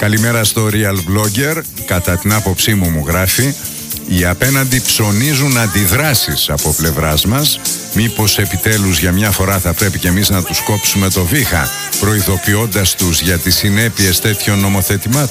Καλημέρα στο Real Blogger. Κατά την άποψή μου γράφει: οι απέναντι ψωνίζουν αντιδράσεις από πλευράς μας. Μήπως επιτέλους για μια φορά θα πρέπει και εμείς να τους κόψουμε το βήχα, προειδοποιώντας τους για τις συνέπειες τέτοιων νομοθετημάτων?